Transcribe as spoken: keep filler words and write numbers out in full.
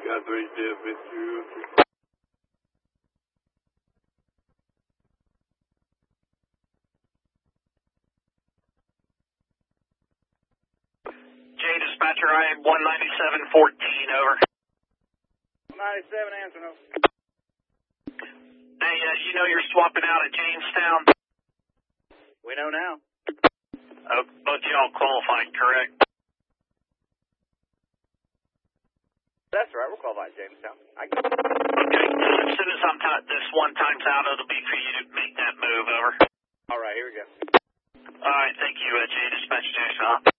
Got three zero two. J dispatcher, I am one ninety-seven fourteen, over. ninety-seven, answer no. Hey, uh, you know you're swapping out at Jamestown? We know now. Oh, both y'all qualified, correct? That's right, we're qualified, Jamestown. I Okay, as soon as I'm t- this one time's out, it'll be for you to make that move, over. All right, here we go. All right, thank you, uh, J dispatcher Jamestown.